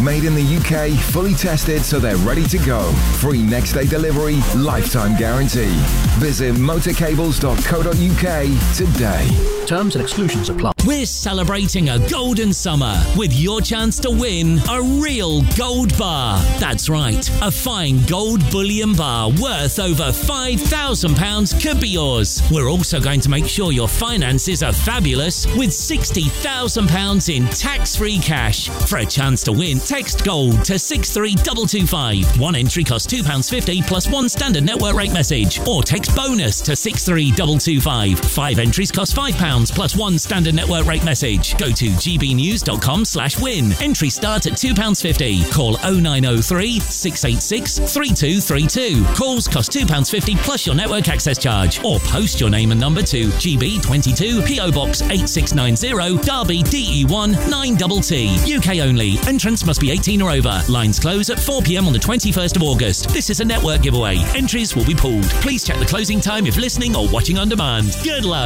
made in the UK, fully tested so they're ready to go. Free next day delivery, lifetime guarantee. Visit motorcables.co.uk today. Terms and exclusions apply. We're celebrating a golden summer with your chance to win a real gold bar. That's right, a fine gold bullion bar worth over £5,000 could be yours. We're also going to make sure your finances are fabulous with £60,000 in tax-free cash. For a chance to win, text GOLD to 63225. One entry costs £2.50 plus one standard network rate message. Or text BONUS to 63225. 5 entries cost £5 plus one standard network rate message. Go to gbnews.com/win. Entry start at £2.50. Call 0903 686 3232. Calls cost £2.50 plus your network access charge. Or post your name and number to GB22 PO Box 8690 Derby DE1 9TT. UK only. Entrance must be 18 or over. Lines close at 4 p.m. on the 21st of August. This is a network giveaway. Entries will be pulled. Please check the closing time if listening or watching on demand. Good luck.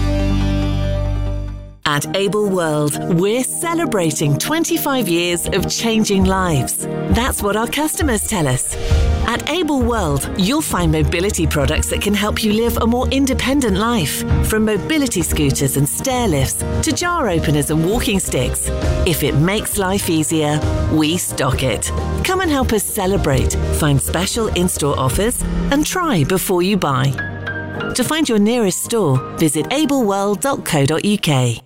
At Able World, we're celebrating 25 years of changing lives. That's what our customers tell us. At Able World, you'll find mobility products that can help you live a more independent life. From mobility scooters and stair lifts to jar openers and walking sticks. If it makes life easier, we stock it. Come and help us celebrate, find special in-store offers, and try before you buy. To find your nearest store, visit ableworld.co.uk.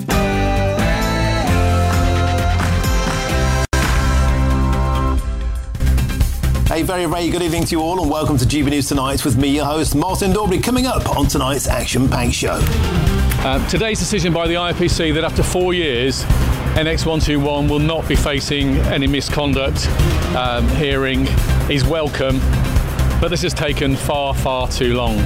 A very, very good evening to you all and welcome to GB News Tonight with me, your host, Martin Daubrey. Coming up on tonight's action-packed show. Today's decision by the IPC that after 4 years, NX121 will not be facing any misconduct hearing is welcome, but this has taken far, far too long.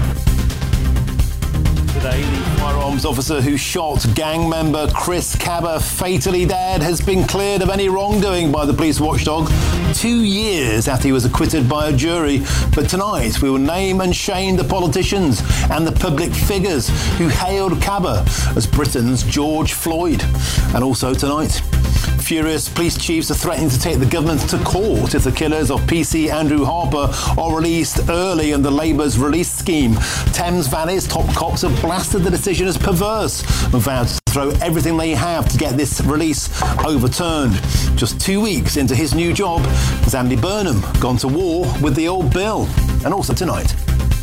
Today, the firearms officer who shot gang member Chris Cabba fatally dead has been cleared of any wrongdoing by the police watchdog 2 years after he was acquitted by a jury. But tonight we will name and shame the politicians and the public figures who hailed Cabba as Britain's George Floyd. And also tonight, furious police chiefs are threatening to take the government to court if the killers of PC Andrew Harper are released early under Labour's release scheme. Thames Valley's top cops have blasted the decision as perverse and vowed to throw everything they have to get this release overturned. Just 2 weeks into his new job, has Andy Burnham gone to war with the old bill? And also tonight,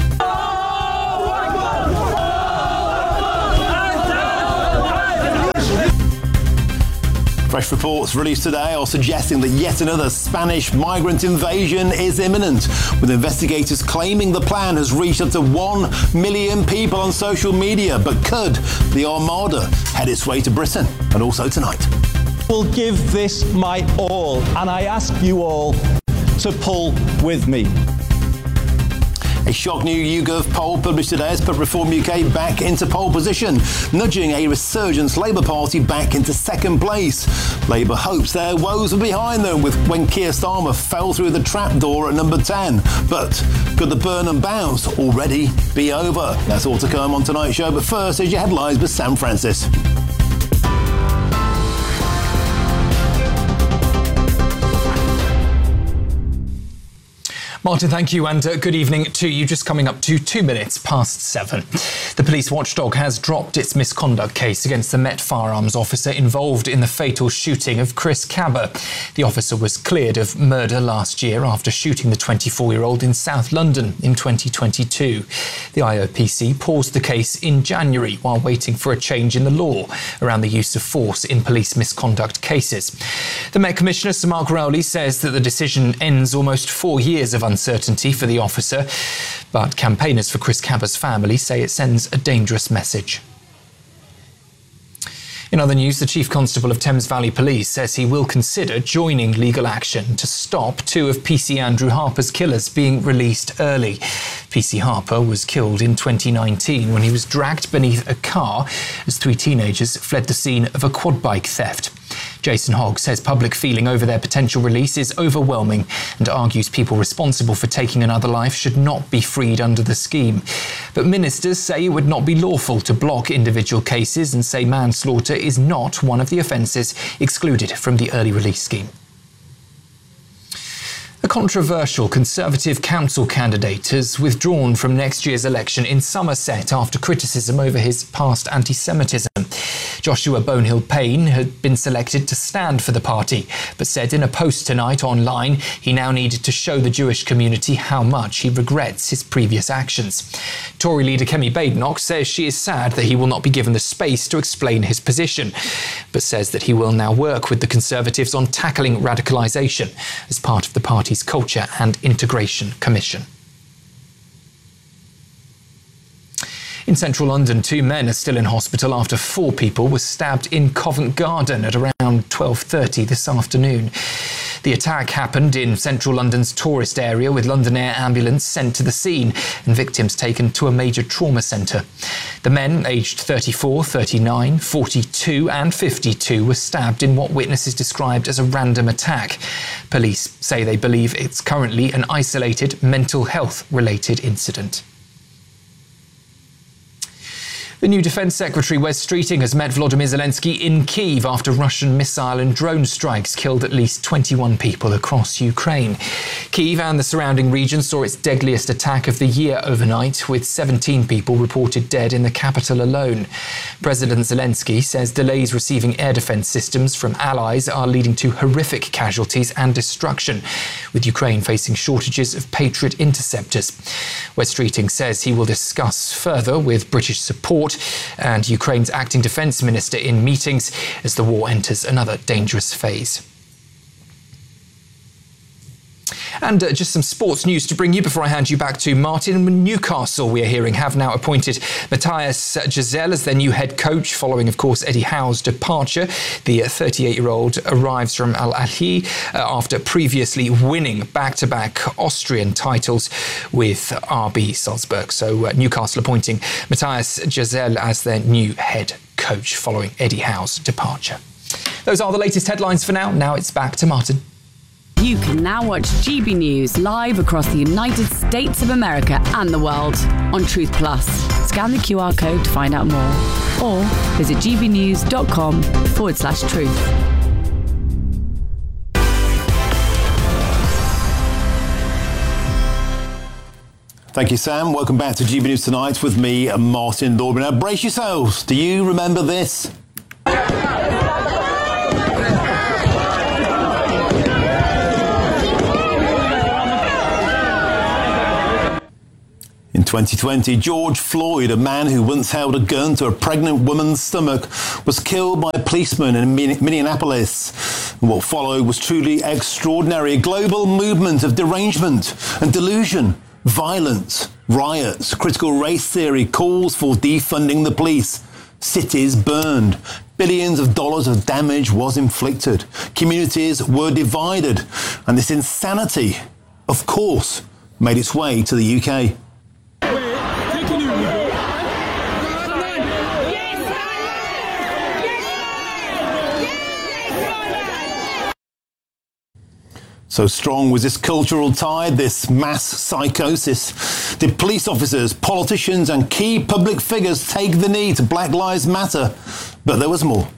fresh reports released today are suggesting that yet another Spanish migrant invasion is imminent, with investigators claiming the plan has reached up to 1 million people on social media. But could the Armada head its way to Britain? And also tonight, will give this my all, and I ask you all to pull with me. A shock new YouGov poll published today has put Reform UK back into pole position, nudging a resurgent Labour Party back into second place. Labour hopes their woes are behind them when Keir Starmer fell through the trapdoor at number 10. But could the Burnham bounce already be over? That's all to come on tonight's show. But first, here's your headlines with Sam Francis. Martin, thank you, and good evening to you. Just coming up to 2 minutes past 7. The police watchdog has dropped its misconduct case against the Met firearms officer involved in the fatal shooting of Chris Cabba. The officer was cleared of murder last year after shooting the 24-year-old in South London in 2022. The IOPC paused the case in January while waiting for a change in the law around the use of force in police misconduct cases. The Met Commissioner, Sir Mark Rowley, says that the decision ends almost 4 years of uncertainty for the officer, but campaigners for Chris Cabba's family say it sends a dangerous message. In other news, the Chief Constable of Thames Valley Police says he will consider joining legal action to stop 2 of PC Andrew Harper's killers being released early. PC Harper was killed in 2019 when he was dragged beneath a car as 3 teenagers fled the scene of a quad bike theft. Jason Hogg says public feeling over their potential release is overwhelming and argues people responsible for taking another life should not be freed under the scheme. But ministers say it would not be lawful to block individual cases and say manslaughter is not one of the offences excluded from the early release scheme. controversial Conservative council candidate has withdrawn from next year's election in Somerset after criticism over his past anti-Semitism. Joshua Bonehill-Payne had been selected to stand for the party, but said in a post tonight online he now needed to show the Jewish community how much he regrets his previous actions. Tory leader Kemi Badenoch says she is sad that he will not be given the space to explain his position, but says that he will now work with the Conservatives on tackling radicalisation as part of the party's Culture and Integration Commission. In central London, 2 men are still in hospital after 4 people were stabbed in Covent Garden at around 12:30 this afternoon. The attack happened in central London's tourist area, with London Air Ambulance sent to the scene and victims taken to a major trauma centre. The men, aged 34, 39, 42 and 52, were stabbed in what witnesses described as a random attack. Police say they believe it's currently an isolated mental health-related incident. The new Defence Secretary Wes Streeting has met Volodymyr Zelensky in Kyiv after Russian missile and drone strikes killed at least 21 people across Ukraine. Kyiv and the surrounding region saw its deadliest attack of the year overnight, with 17 people reported dead in the capital alone. President Zelensky says delays receiving air defence systems from allies are leading to horrific casualties and destruction, with Ukraine facing shortages of Patriot interceptors. Wes Streeting says he will discuss further with British support and Ukraine's acting defence minister in meetings as the war enters another dangerous phase. And just some sports news to bring you before I hand you back to Martin. Newcastle, we are hearing, have now appointed Matthias Giselle as their new head coach, following, of course, Eddie Howe's departure. The 38-year-old arrives from Al Ahly after previously winning back-to-back Austrian titles with RB Salzburg. So Newcastle appointing Matthias Giselle as their new head coach following Eddie Howe's departure. Those are the latest headlines for now. Now it's back to Martin. You can now watch GB News live across the United States of America and the world on Truth Plus. Scan the QR code to find out more, or visit gbnews.com/truth. Thank you, Sam. Welcome back to GB News Tonight with me, Martin Lawbury. Now, brace yourselves. Do you remember this? In 2020, George Floyd, a man who once held a gun to a pregnant woman's stomach, was killed by a policeman in Minneapolis. And what followed was truly extraordinary. A global movement of derangement and delusion, violence, riots, critical race theory, calls for defunding the police. Cities burned. Billions of dollars of damage was inflicted. Communities were divided. And this insanity, of course, made its way to the UK. So strong was this cultural tide, this mass psychosis. Did police officers, politicians and key public figures take the knee to Black Lives Matter? But there was more.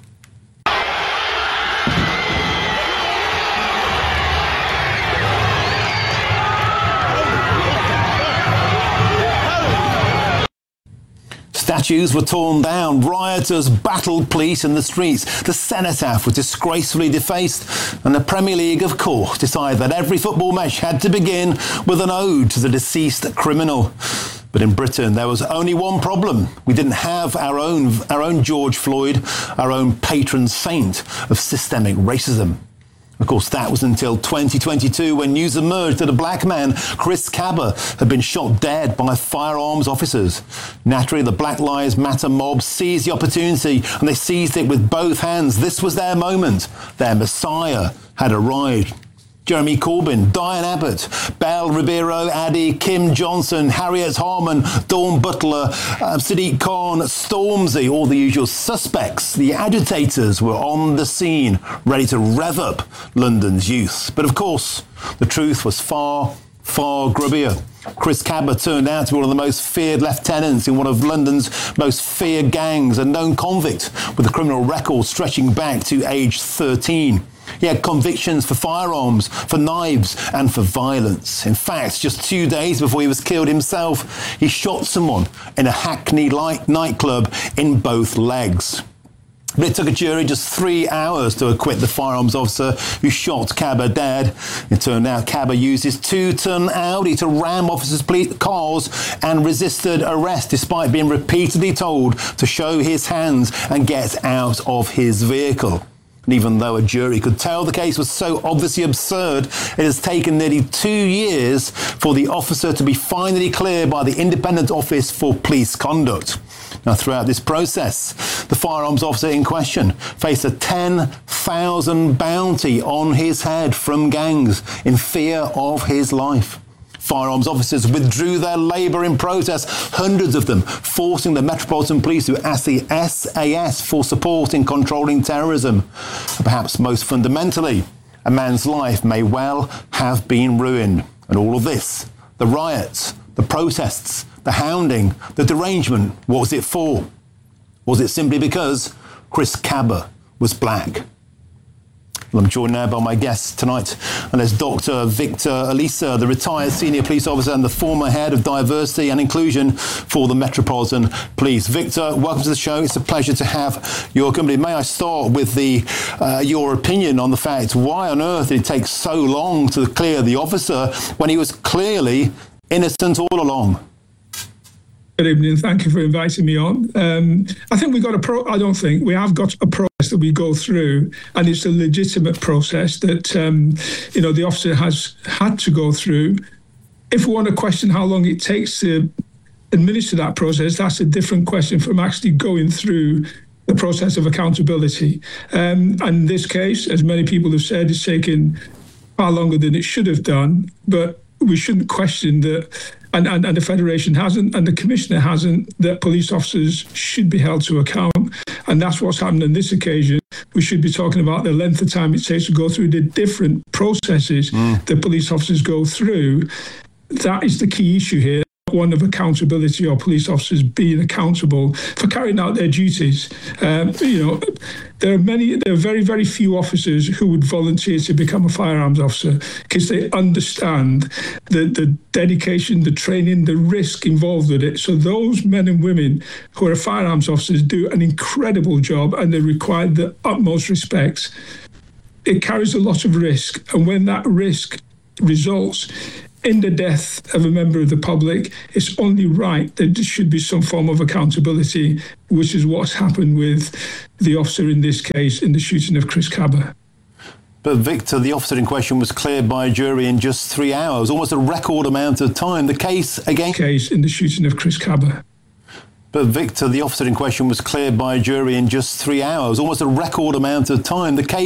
Statues were torn down, rioters battled police in the streets, the cenotaph was disgracefully defaced, and the Premier League, of course, decided that every football match had to begin with an ode to the deceased criminal. But in Britain, there was only one problem. We didn't have our own George Floyd, our own patron saint of systemic racism. Of course, that was until 2022, when news emerged that a black man, Chris Kaba, had been shot dead by firearms officers. Naturally, the Black Lives Matter mob seized the opportunity, and they seized it with both hands. This was their moment. Their messiah had arrived. Jeremy Corbyn, Diane Abbott, Belle Ribeiro, Addy, Kim Johnson, Harriet Harman, Dawn Butler, Sadiq Khan, Stormzy, all the usual suspects. The agitators were on the scene, ready to rev up London's youth. But of course, the truth was far, far grubbier. Chris Kaba turned out to be one of the most feared lieutenants in one of London's most feared gangs, a known convict with a criminal record stretching back to age 13. He had convictions for firearms, for knives and for violence. In fact, just 2 days before he was killed himself, he shot someone in a Hackney nightclub in both legs. But it took a jury just 3 hours to acquit the firearms officer who shot Cabba dead. It turned out Cabba used his 2-ton Audi to ram officers' cars and resisted arrest despite being repeatedly told to show his hands and get out of his vehicle. And even though a jury could tell the case was so obviously absurd, it has taken nearly 2 years for the officer to be finally cleared by the Independent Office for Police Conduct. Now, throughout this process, the firearms officer in question faced a £10,000 bounty on his head from gangs in fear of his life. Firearms officers withdrew their labour in protest, hundreds of them forcing the Metropolitan Police to ask the SAS for support in controlling terrorism. And perhaps most fundamentally, a man's life may well have been ruined. And all of this, the riots, the protests, the hounding, the derangement, what was it for? Was it simply because Chris Cabba was black? Well, I'm joined now by my guest tonight, and there's Dr. Victor Elisa, the retired senior police officer and the former head of diversity and inclusion for the Metropolitan Police. Victor, welcome to the show. It's a pleasure to have your company. May I start with your opinion on the fact, why on earth did it take so long to clear the officer when he was clearly innocent all along? Good evening. Thank you for inviting me on. I think we have got a process that we go through, and it's a legitimate process that the officer has had to go through. If we want to question how long it takes to administer that process, that's a different question from actually going through the process of accountability. And in this case, as many people have said, it's taken far longer than it should have done, but we shouldn't question that. And the Federation hasn't, and the Commissioner hasn't, that police officers should be held to account. And that's what's happened on this occasion. We should be talking about the length of time it takes to go through the different processes that police officers go through. That is the key issue here. One of accountability, or police officers being accountable for carrying out their duties. There are very, very few officers who would volunteer to become a firearms officer because they understand the dedication, the training, the risk involved with it. So those men and women who are firearms officers do an incredible job, and they require the utmost respect. It carries a lot of risk, and when that risk results in the death of a member of the public, it's only right that there should be some form of accountability, which is what's happened with the officer in this case in the shooting of Chris Cabba. But Victor, the officer in question was cleared by a jury in just 3 hours, almost a record amount of time. The case in the shooting of Chris Cabba. But Victor, the officer in question was cleared by a jury in just 3 hours, almost a record amount of time. The case